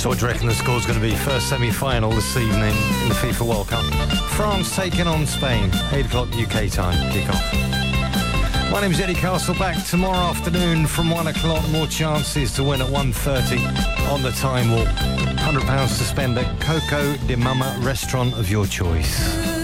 So what do you reckon the score's going to be? First semi-final this evening in the FIFA World Cup. France taking on Spain. 8 o'clock UK time. Kick off. My name's Eddie Castle. Back tomorrow afternoon from 1 o'clock. More chances to win at 1:30 on the Time Warp. £100 to spend at Coco de Mama restaurant of your choice.